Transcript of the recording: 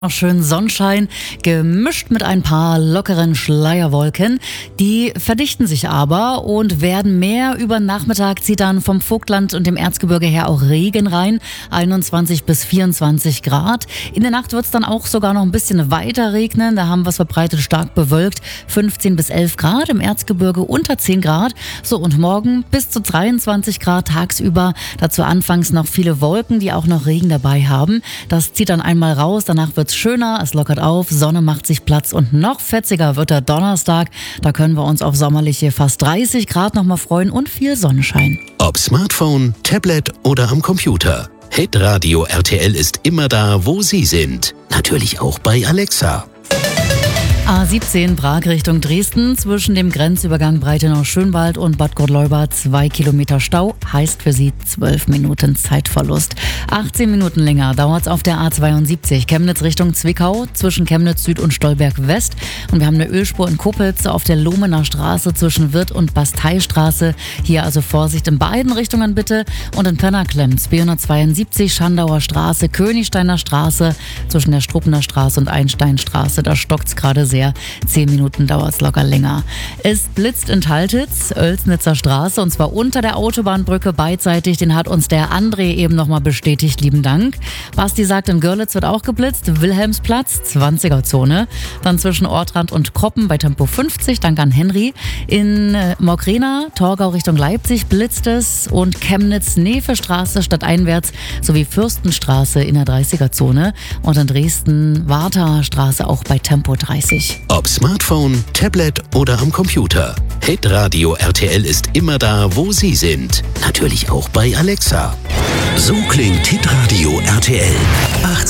Schön Sonnenschein, gemischt mit ein paar lockeren Schleierwolken. Die verdichten sich aber und werden mehr. Über Nachmittag zieht dann vom Vogtland und dem Erzgebirge her auch Regen rein. 21 bis 24 Grad. In der Nacht wird es dann auch sogar noch ein bisschen weiter regnen. Da haben wir es verbreitet stark bewölkt. 15 bis 11 Grad, im Erzgebirge unter 10 Grad. So, und morgen bis zu 23 Grad tagsüber. Dazu anfangs noch viele Wolken, die auch noch Regen dabei haben. Das zieht dann einmal raus, danach wird schöner, es lockert auf, Sonne macht sich Platz und noch fetziger wird der Donnerstag. Da können wir uns auf sommerliche fast 30 Grad nochmal freuen und viel Sonnenschein. Ob Smartphone, Tablet oder am Computer. Hitradio RTL ist immer da, wo Sie sind. Natürlich auch bei Alexa. A17 Prag Richtung Dresden, zwischen dem Grenzübergang Breitenau-Schönwald und Bad Gottleuba 2 Kilometer Stau, heißt für Sie 12 Minuten Zeitverlust. 18 Minuten länger dauert es auf der A72 Chemnitz Richtung Zwickau, zwischen Chemnitz Süd und Stolberg West. Und wir haben eine Ölspur in Kuppitz auf der Lohmener Straße zwischen Wirth und Basteistraße. Hier also Vorsicht in beiden Richtungen bitte. Und in Pönnerklemms B172 Schandauer Straße, Königsteiner Straße, zwischen der Struppener Straße und Einsteinstraße. Da stockt es gerade sehr. 10 Minuten dauert es locker länger. Es blitzt in Taltitz, Oelsnitzer Straße, und zwar unter der Autobahnbrücke beidseitig. Den hat uns der André eben nochmal bestätigt. Lieben Dank. Basti sagt, in Görlitz wird auch geblitzt. Wilhelmsplatz, 20er-Zone. Dann zwischen Ortrand und Kroppen bei Tempo 50. Danke an Henry. In Morkrena, Torgau Richtung Leipzig blitzt es. Und Chemnitz, Nevestraße stadteinwärts sowie Fürstenstraße in der 30er-Zone. Und in Dresden, Warta-Straße auch bei Tempo 30. Ob Smartphone, Tablet oder am Computer. Hitradio RTL ist immer da, wo Sie sind. Natürlich auch bei Alexa. So klingt Hitradio RTL. 18